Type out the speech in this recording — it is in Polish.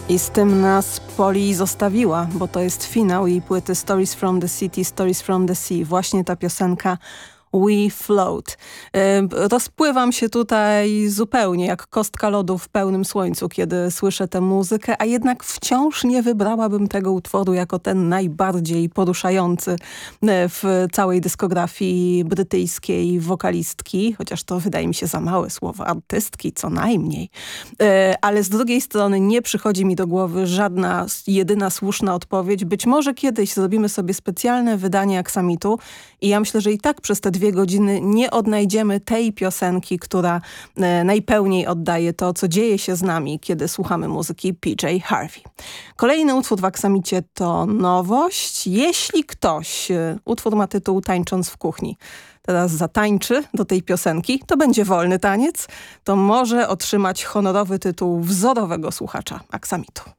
I z tym nas Poli zostawiła, bo to jest finał jej płyty Stories from the City, Stories from the Sea. Właśnie ta piosenka We Float. Rozpływam się tutaj zupełnie jak kostka lodu w pełnym słońcu, kiedy słyszę tę muzykę, a jednak wciąż nie wybrałabym tego utworu jako ten najbardziej poruszający w całej dyskografii brytyjskiej wokalistki, chociaż to wydaje mi się za małe słowo, artystki co najmniej. Ale z drugiej strony nie przychodzi mi do głowy żadna jedyna słuszna odpowiedź. Być może kiedyś zrobimy sobie specjalne wydanie Aksamitu i ja myślę, że i tak przez te 2 godziny nie odnajdziemy tej piosenki, która najpełniej oddaje to, co dzieje się z nami, kiedy słuchamy muzyki PJ Harvey. Kolejny utwór w Aksamicie to nowość. Jeśli ktoś, utwór ma tytuł Tańcząc w kuchni, teraz zatańczy do tej piosenki, to będzie wolny taniec, to może otrzymać honorowy tytuł wzorowego słuchacza Aksamitu.